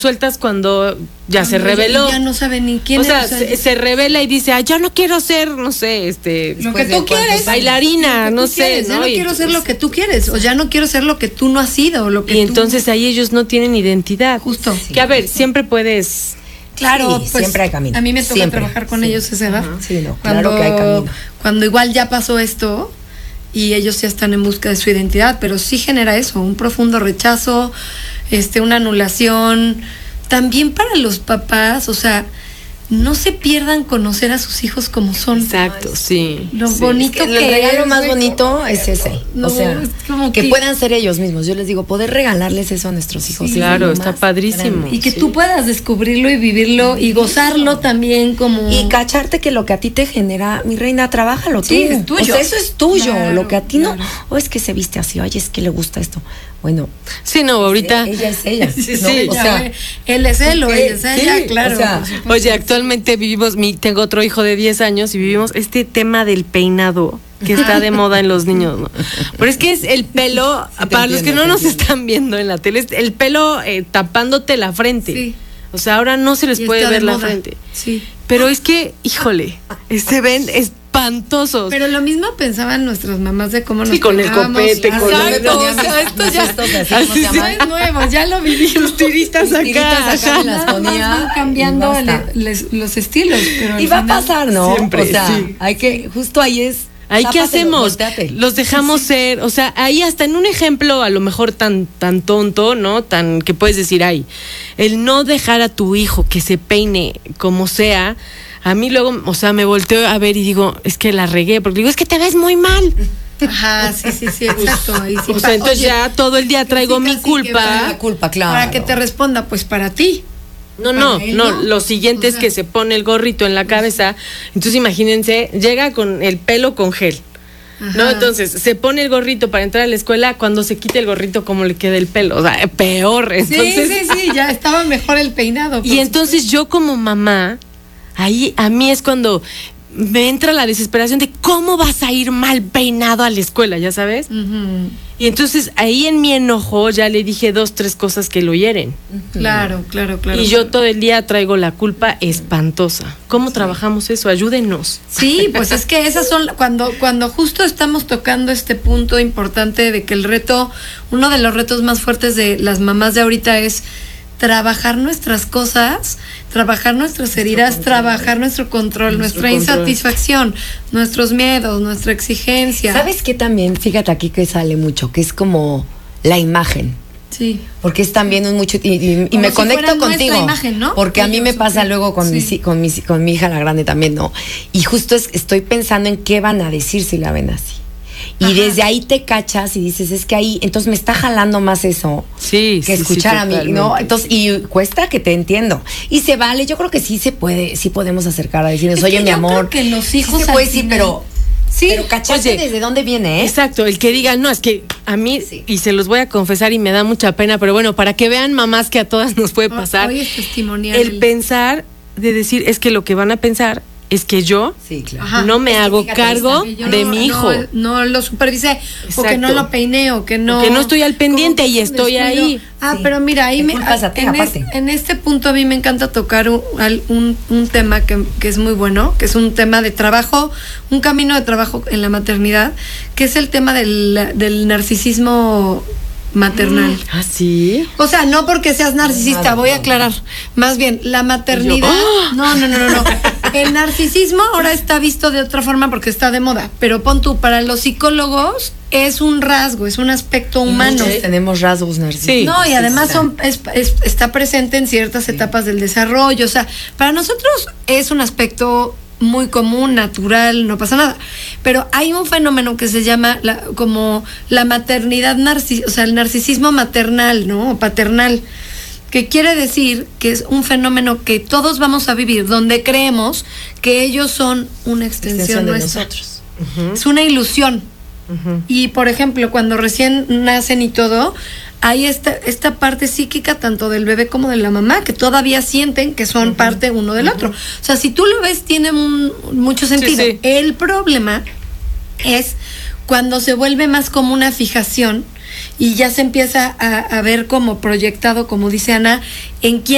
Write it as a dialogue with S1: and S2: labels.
S1: sueltas cuando ya se reveló.
S2: Ya no sabe ni quién
S1: es. O sea,
S2: se
S1: revela y dice, yo no quiero ser, no sé,
S2: lo que tú quieres.
S1: Bailarina, no sé,
S2: ¿no? Ya no quiero ser lo que tú quieres, o ya no quiero ser lo que tú no has sido.
S1: Y entonces ahí ellos no tienen identidad.
S2: Justo.
S1: Sí. Que a ver, siempre puedes...
S2: Claro,
S3: sí,
S2: pues,
S3: siempre hay camino.
S2: A mí me toca trabajar con ellos esa edad.
S3: Sí, no, claro que hay camino.
S2: Cuando igual ya pasó esto y ellos ya están en busca de su identidad, pero sí genera eso, un profundo rechazo, una anulación. También para los papás, o sea, no se pierdan conocer a sus hijos como son.
S1: Exacto, sí.
S2: Lo bonito
S3: el regalo más bonito es ese.
S2: No,
S3: o sea,
S2: es como
S3: que puedan ser ellos mismos. Yo les digo, poder regalarles eso a nuestros hijos.
S1: Sí, claro, está padrísimo.
S2: Y que tú puedas descubrirlo y vivirlo y gozarlo también como...
S3: Y cacharte que lo que a ti te genera, mi reina, trabájalo tú.
S2: Sí, es tuyo.
S3: O sea, eso es tuyo.
S2: Claro,
S3: lo que a ti no... O es que se viste así, oye, es que le gusta esto. Bueno.
S1: Sí, no, ahorita...
S3: Ella es ella.
S1: Sí,
S3: ¿no?
S1: sí.
S3: O sea,
S2: él es él o ella es ella,
S3: sí,
S2: claro.
S3: O sea,
S1: oye, actualmente vivimos, tengo otro hijo de 10 años y vivimos este tema del peinado que está de moda en los niños, ¿no? Pero es que es el pelo, para los que no nos están viendo en la tele, es el pelo tapándote la frente.
S2: Sí.
S1: O sea, ahora no se les puede ver la
S2: moda.
S1: frente.
S2: Sí.
S1: Pero es que, híjole, se ven espantosos.
S2: Pero lo mismo pensaban nuestras mamás de cómo nos
S1: con el copete, con
S2: exacto,
S1: o sea, esto ya
S3: así
S2: no es nuevo, ya lo vivimos.
S1: Tiritas acá,
S3: acá las ponía,
S2: van cambiando los estilos. Pero
S3: y va a pasar, ¿no?
S1: Siempre,
S3: o sea,
S1: sí.
S3: hay que, justo ahí es.
S1: Ahí qué hacemos,
S3: volteate.
S1: los dejamos ser, o sea, ahí hasta en un ejemplo a lo mejor tan tonto, ¿no? Tan que puedes decir, ay, el no dejar a tu hijo que se peine como sea, a mí luego, o sea, me volteo a ver y digo, es que la regué, porque digo, es que te ves muy mal.
S2: Ajá, sí, exacto. Ahí sí,
S1: o sea, entonces ya todo el día traigo mi culpa.
S3: La culpa, claro.
S2: Para que te responda, pues para ti.
S1: No, lo siguiente es que se pone el gorrito en la cabeza, entonces imagínense, llega con el pelo con gel, ¿no? Entonces se pone el gorrito para entrar a la escuela, cuando se quite el gorrito, ¿cómo le queda el pelo? O sea, peor, entonces...
S2: Sí, ya estaba mejor el peinado.
S1: Y entonces yo como mamá, ahí a mí es cuando me entra la desesperación de cómo vas a ir mal peinado a la escuela, ¿ya sabes? Y entonces ahí en mi enojo ya le dije 2, 3 cosas que lo hieren.
S2: Claro.
S1: Y yo todo el día traigo la culpa espantosa. ¿Cómo trabajamos eso? Ayúdenos.
S2: Sí, pues es que esas son cuando justo estamos tocando este punto importante de que uno de los retos más fuertes de las mamás de ahorita es trabajar nuestras cosas, trabajar nuestras heridas, trabajar nuestro control, nuestra insatisfacción, nuestros miedos, nuestra exigencia.
S3: ¿Sabes qué también? Fíjate aquí que sale mucho, que es como la imagen.
S2: Sí.
S3: Porque es también un mucho y me
S2: si
S3: conecto contigo,
S2: imagen, ¿no?
S3: porque a mí me pasa luego con mi hija la grande también, ¿no? Y justo estoy pensando en qué van a decir si la ven así. Y desde ahí te cachas y dices, es que ahí, entonces me está jalando más eso que escuchar a mí, ¿no? Entonces, y cuesta que te entiendo. Y se vale, yo creo que sí se puede, sí podemos acercar a decirnos, oye, mi amor.
S2: Creo que los hijos
S3: sí se puede, sí, pero cachate
S1: Oye,
S3: desde dónde viene, ¿eh?
S1: Exacto, el que diga, no, es que a mí, y se los voy a confesar y me da mucha pena, pero bueno, para que vean, mamás, que a todas nos puede pasar.
S2: Hoy es testimonial.
S1: El pensar de decir, es que lo que van a pensar es que yo no me hago cargo de mi hijo.
S2: No lo supervisé,
S1: Exacto.
S2: o que no lo peiné, o que no
S1: estoy al pendiente y estoy ahí.
S2: Pero mira, ahí en este punto a mí me encanta tocar un tema que es muy bueno, que es un tema de trabajo, un camino de trabajo en la maternidad, que es el tema del narcisismo maternal.
S1: ¿Ah, sí?
S2: O sea, no porque seas narcisista, voy a aclarar. Más bien, la maternidad... No. El narcisismo ahora está visto de otra forma porque está de moda. Pero pon tú, para los psicólogos es un rasgo, es un aspecto humano.
S3: Tenemos rasgos narcisistas.
S2: Sí. No, y además está presente en ciertas etapas del desarrollo. O sea, para nosotros es un aspecto muy común, natural, no pasa nada. Pero hay un fenómeno que se llama como la maternidad o sea, el narcisismo maternal, ¿no? O paternal, que quiere decir que es un fenómeno que todos vamos a vivir, donde creemos que ellos son una extensión
S3: de
S2: nuestra.
S3: nosotros.
S2: Es una ilusión. Y por ejemplo, cuando recién nacen y todo, hay esta parte psíquica tanto del bebé como de la mamá, que todavía sienten que son parte uno del otro. O sea, si tú lo ves, tiene mucho sentido. Sí. El problema es cuando se vuelve más como una fijación y ya se empieza a ver como proyectado, como dice Ana, en quién